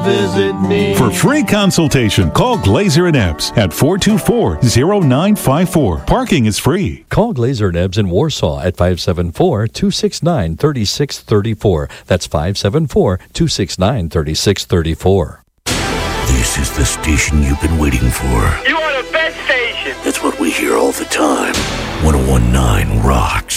visit me. For free consultation, call Glazer and Epps at 424-0954. Parking is free. Call Glazer and Ebbs in Warsaw at 574-269-3634. That's 574-269-3634. This is the station you've been waiting for. You are the best station. That's what we hear all the time. 101.9 rocks.